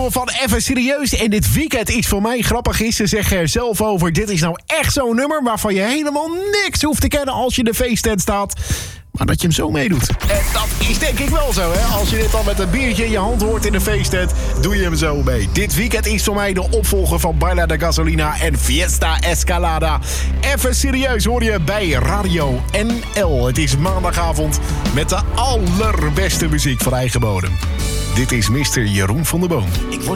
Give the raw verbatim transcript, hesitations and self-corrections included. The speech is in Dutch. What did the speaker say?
nieuwe van Even Serieus. En dit weekend is voor mij grappig is. Ze zeggen er zelf over. Dit is nou echt zo'n nummer waarvan je helemaal niks hoeft te kennen als je in de feesttent staat. Maar dat je hem zo meedoet. En dat is denk ik wel zo, hè. Als je dit dan met een biertje in je hand hoort in de feesttent, doe je hem zo mee. Dit weekend is voor mij de opvolger van Baila de Gasolina en Fiesta Escalada. Even Serieus hoor je bij Radio N L. Het is maandagavond met de allerbeste muziek van eigen bodem. Dit is mister Jeroen van der Boom.